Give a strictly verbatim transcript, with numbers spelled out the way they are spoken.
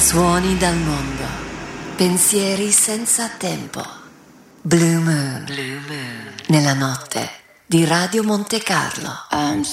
Suoni dal mondo, pensieri senza tempo. Blue Moon, Blue Moon, nella notte di Radio Monte Carlo. I'm